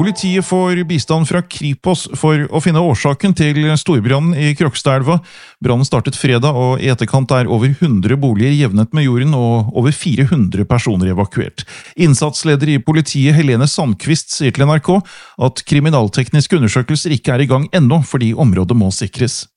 Politiet får bistand fra Kripos for å finne årsaken til storbrannen i Krokstadelva. Brannen startet fredag, og i etterkant er over 100 boliger jevnet med jorden og over 400 personer evakuert. Innsatsleder i politiet Helene Sandqvist sier til NRK at kriminaltekniske undersøkelser ikke er i gang ennå fordi området må sikres.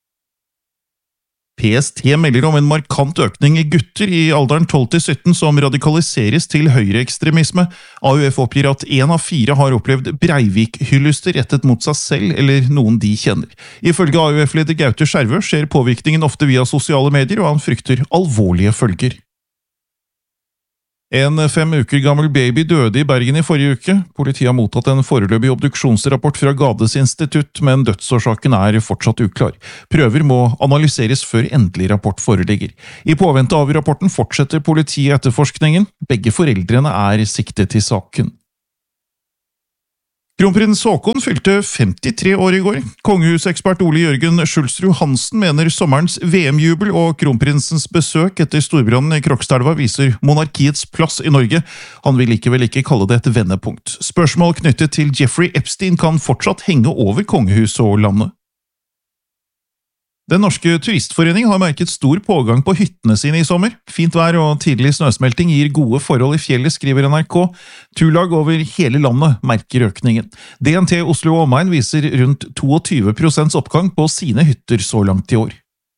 PST melder om en markant økning i gutter i alderen 12-17 som radikaliseres til høyreekstremisme. AUF oppgir at 1 av 4 har opplevd Breivik-hyllyster rettet mot seg selv eller noen de kjenner. Ifølge AUF-leder Gaute Skjervø skjer påvirkningen ofte via sosiale medier, og han frykter alvorlige følger. En 5 uker gammel baby døde i Bergen i forrige uke. Politiet har mottatt en foreløpig obduksjonsrapport fra Gades institutt, men dødsårsaken er fortsatt uklar. Prøver må analyseres før endelig rapport foreligger. I påvente av rapporten fortsetter politiet etterforskningen. Begge foreldrene er siktet i saken. Kronprins Haakon fylte 53 år i går. Kongehusekspert Ole Jørgen Schulsrud Hansen mener sommerens VM-jubel og kronprinsens besøk etter storbrannen i Krokstadelva viser monarkiets plass i Norge. Han vil likevel ikke kalle det et vendepunkt. Spørsmål knyttet til Jeffrey Epstein kan fortsatt henge over kongehuset og landet. Den norske turistforening har merket stor pågang på hyttene sine i sommer. Fint vær og tidlig snøsmelting gir gode forhold i fjellet, skriver NRK. Turlag over hele landet merker økningen. DNT Oslo og omegn viser rundt 22% oppgang på sine hytter så langt i år.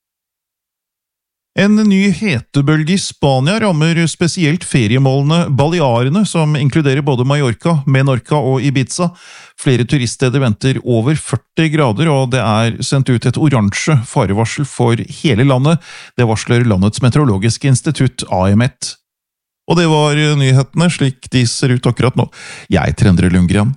En ny hetebølge i Spania rammer spesielt feriemålene Balearene, som inkluderer både Mallorca, Menorca og Ibiza. Flere turiststeder venter over 40 grader, og det er sendt ut et oransje farevarsel for hele landet. Det varsler landets meteorologiske institutt AMET. Og det var nyhetene slik de ser ut akkurat nå. Jeg heter Endre Lundgren.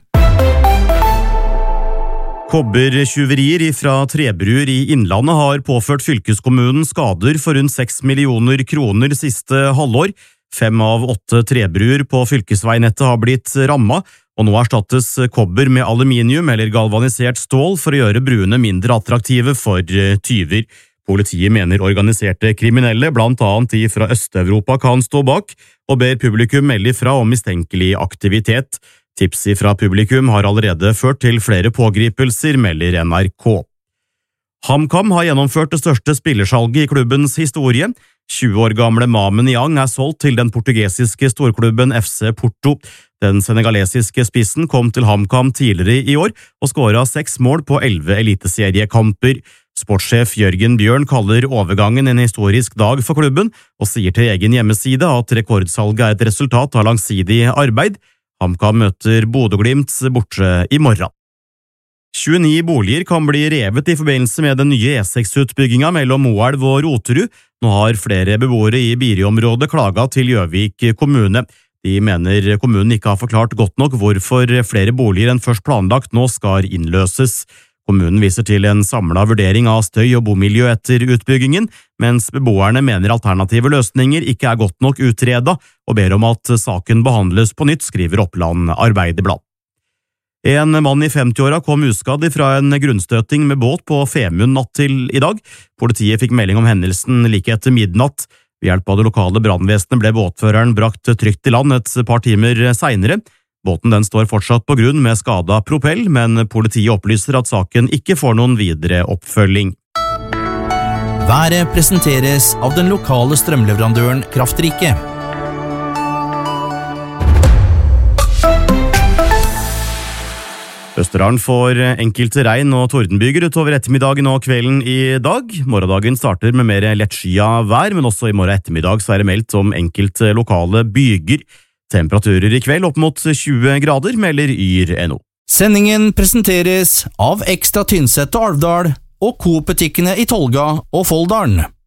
Kobbertjuverier fra trebruer i Innlandet har påført fylkeskommunen skader for rundt 6 millioner kroner siste halvår. 5 av 8 trebruer på fylkesveinettet har blitt rammet, og nå erstattes kobber med aluminium eller galvanisert stål for å gjøre bruene mindre attraktive for tyver. Politiet mener organiserte kriminelle, blant annet de fra Øst-Europa, kan stå bak, og ber publikum melde fra om mistenkelig aktivitet. Tipsi fra publikum har allerede ført til flere pågripelser, melder NRK. HamKam har gjennomført det største spillersalget i klubbens historie. 20 år gamle Mamen Niang er solgt til den portugesiske storklubben FC Porto. Den senegalesiske spissen kom til HamKam tidligere i år og skåret 6 mål på 11 eliteseriekamper. Sportssjef Jørgen Bjørn kaller overgangen en historisk dag for klubben, og sier til egen hjemmeside at rekordsalget er et resultat av langsidig arbeid. HamKam møter Bodø/Glimt borte i morgen. 29 boliger kan bli revet i forbindelse med den nye E6-utbyggingen mellom Moelv og Roterud. Nå har flere beboere i Biri-området klaget til Gjøvik kommune. De mener kommunen ikke har forklart godt nok hvorfor flere boliger enn først planlagt nå skal innløses. Kommunen viser til en samlet vurdering av støy og bomiljø etter utbyggingen, mens beboerne mener alternative løsninger ikke er godt nok utredet, og ber om at saken behandles på nytt, skriver Oppland Arbeiderblad. En mann i 50-åra kom uskadd fra en grunnstøting med båt på Femund natt til i dag. Politiet fikk melding om hendelsen like etter midnatt. Ved hjelp av det lokale brannvesenet ble båtføreren brakt trygt i land et par timer senere. Båten den står fortsatt på grunn med skadet propell, men politiet opplyser at saken ikke får noen videre oppfølging. Været presenteres av den lokale strømleverandøren Kraftrike. Østerdalen får enkelte regn- og tordenbyger utover ettermiddagen og kvelden i dag. Morgendagen starter med mer lettskyet vær, men også i morgen ettermiddag så er det meldt om enkelte lokale byger. Temperaturer i kveld opp mot 20 grader, melder Yr.no. Sendingen presenteres av Ekstra Tynset og Alvdal og Coop-butikkene i Tolga og Folldalen.